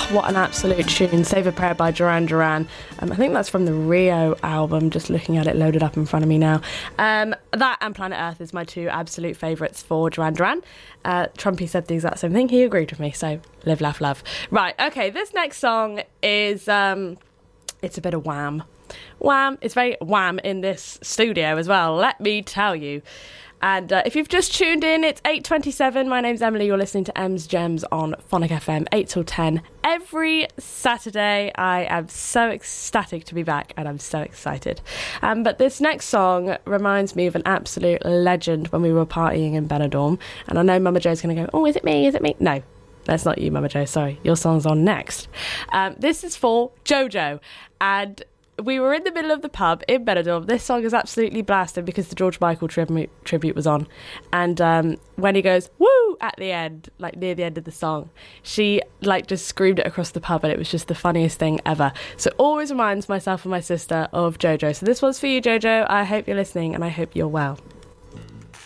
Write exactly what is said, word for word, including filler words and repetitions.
What an absolute tune. Save a Prayer by Duran Duran. Um, I think that's from the Rio album, just looking at it loaded up in front of me now. Um, that and Planet Earth is my two absolute favourites for Duran Duran. Uh, Trumpy said the exact same thing. He agreed with me, so live, laugh, love. Right, okay, this next song is, um, it's a bit of Wham. Wham, it's very Wham in this studio as well, let me tell you. And uh, if you've just tuned in, it's eight twenty-seven. My name's Emily. You're listening to M's Gems on Phonic F M, eight till ten. Every Saturday. I am so ecstatic to be back, and I'm so excited. Um, but this next song reminds me of an absolute legend when we were partying in Benidorm. And I know Mama Jo's going to go, oh, is it me? Is it me? No. That's not you, Mama Jo. Sorry. Your song's on next. Um, this is for Jojo. And we were in the middle of the pub in Benidorm. This song is absolutely blasted because the George Michael tribute, tribute was on. And um, when he goes, woo, at the end, like near the end of the song, she like just screamed it across the pub, and it was just the funniest thing ever. So it always reminds myself and my sister of Jojo. So this one's for you, Jojo. I hope you're listening, and I hope you're well.